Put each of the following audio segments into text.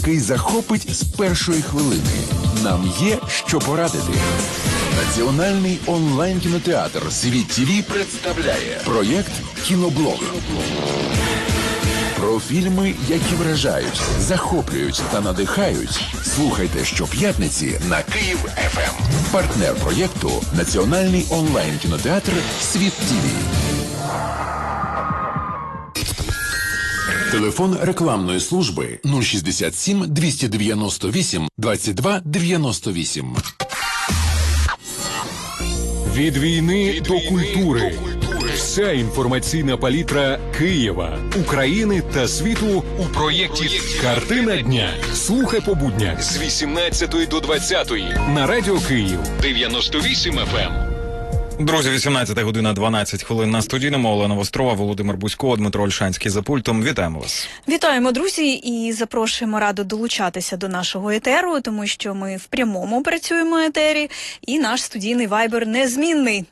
який захопить з першої хвилини. Нам є що порадити. Національний онлайн-кінотеатр «Світ ТВ» представляє проєкт «Кіноблог». Про фільми, які вражають, захоплюють та надихають. Слухайте щоп'ятниці на Київ ФМ. Партнер проєкту – Національний онлайн-кінотеатр «Світ ТВ». Телефон рекламної служби 067 298 22 98. Від війни до культури. Вся інформаційна палітра Києва, України та світу у проєкті «Картина дня». Слухай по буднях з 18 до 20 на Радіо Київ 98 FM. Друзі, 18 година 12 хвилин на студійному. Олена Вострова, Володимир Бузько, Дмитро Ольшанський за пультом. Вітаємо вас. Вітаємо, друзі, і запрошуємо Раду долучатися до нашого етеру, тому що ми в прямому працюємо етері, і наш студійний вайбер незмінний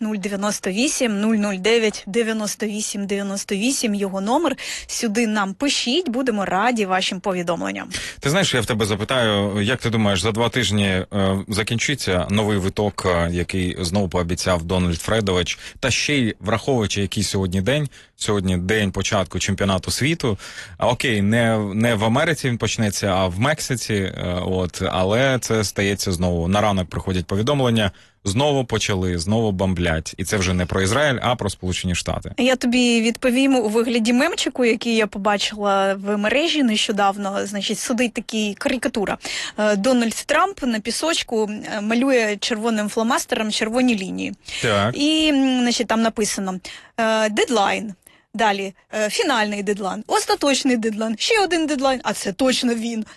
098 009 98 98, його номер. Сюди нам пишіть, будемо раді вашим повідомленням. Ти знаєш, я в тебе запитаю, як ти думаєш, за 2 тижні закінчиться новий виток, який знову пообіцяв Дональд Фредович, та ще й враховуючи, який сьогодні день. Сьогодні день початку чемпіонату світу. Окей, не в Америці він почнеться, а в Мексиці. Але це стається знову. На ранок приходять повідомлення, знову почали, знову бомблять. І це вже не про Ізраїль, а про Сполучені Штати. Я тобі відповім у вигляді мемчику, який я побачила в мережі нещодавно. Значить, сидить такий карикатура. Дональд Трамп на пісочку малює червоним фломастером червоні лінії. Так. І, значить, там написано «дедлайн». Далі, фінальний дедлайн, остаточний дедлайн, ще один дедлайн, а це точно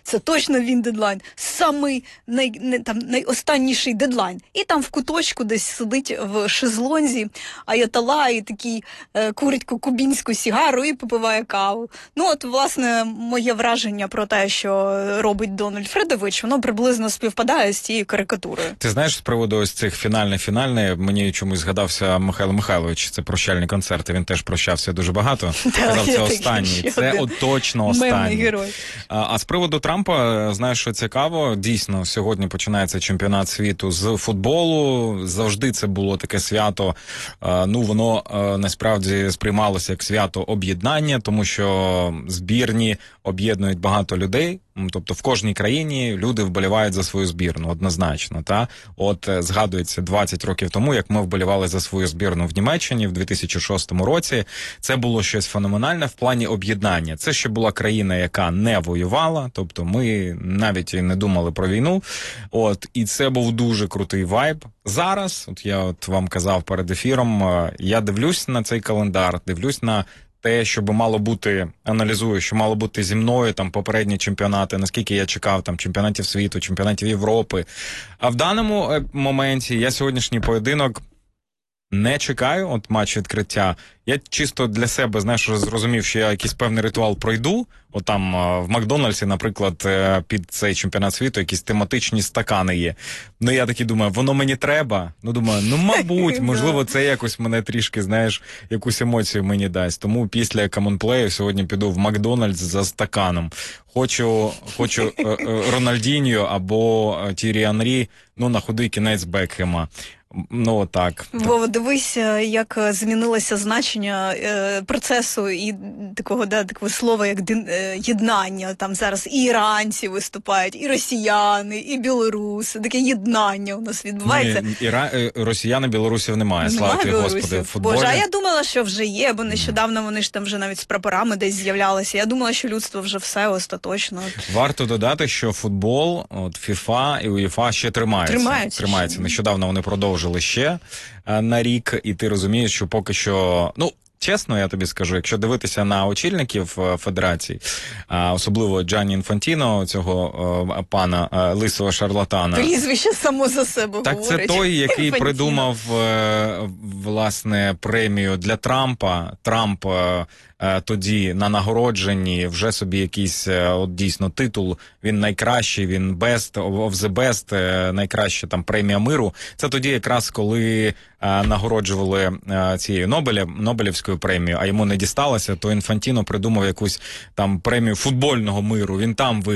він дедлайн, самий найостанніший дедлайн. І там в куточку десь сидить в шезлонзі аятолла і такий курить кубінську сігару і попиває каву. Ну от, власне, моє враження про те, що робить Дональд Фредович, воно приблизно співпадає з цією карикатурою. Ти знаєш, з приводу ось цих фінальне, мені чомусь згадався Михайло Михайлович, це прощальні концерти, він теж прощався дуже багато. Казав, це останній. Це точно останній. А з приводу Трампа, знаєш, що цікаво, дійсно, сьогодні починається чемпіонат світу з футболу. Завжди це було таке свято, воно насправді сприймалося як свято об'єднання, тому що збірні об'єднують багато людей. Тобто в кожній країні люди вболівають за свою збірну, однозначно. Та? От згадується 20 років тому, як ми вболівали за свою збірну в Німеччині в 2006 році. Це було щось феноменальне в плані об'єднання. Це ще була країна, яка не воювала, тобто ми навіть і не думали про війну. І це був дуже крутий вайб. Зараз, я вам казав перед ефіром, я дивлюсь на цей календар, дивлюсь на те, що би мало бути, аналізую, що мало бути зі мною попередні чемпіонати, наскільки я чекав чемпіонатів світу, чемпіонатів Європи. А в даному моменті я сьогоднішній поєдинок не чекаю, матч відкриття. Я чисто для себе, зрозумів, що я якийсь певний ритуал пройду. Там в Макдональдсі, наприклад, під цей чемпіонат світу якісь тематичні стакани є. Я такий думаю, воно мені треба? Думаю, мабуть, можливо, це якось мене трішки, якусь емоцію мені дасть. Тому після камонплею сьогодні піду в Макдональдс за стаканом. Хочу Рональдіньо або Тірі Анрі, на худий кінець Бекхема. Так. Вова, дивись, як змінилося значення процесу і такого слова, як єднання. Там зараз і іранці виступають, і росіяни, і білоруси. Таке єднання у нас відбувається. Росіян і білорусів немає, слава тобі, Господи, в футболі. Боже, а я думала, що вже є, бо нещодавно вони ж там вже навіть з прапорами десь з'являлися. Я думала, що людство вже все остаточно. Варто додати, що футбол, ФІФА і УЄФА ще тримаються. Нещодавно вони продовжили ще на рік, і ти розумієш, що поки що, чесно, я тобі скажу, якщо дивитися на очільників федерацій, особливо Джанні Інфантіно, цього пана лисого шарлатана. Прізвище само за себе говорить. Так це той, який придумав, власне, премію для Трампа. Трамп тоді на нагородженні вже собі якийсь дійсно титул, він найкращий, він best of the best, найкраща премія миру. Це тоді якраз коли нагороджували цією Нобелівською премією, а йому не дісталося, то Інфантіно придумав якусь премію футбольного миру. Він там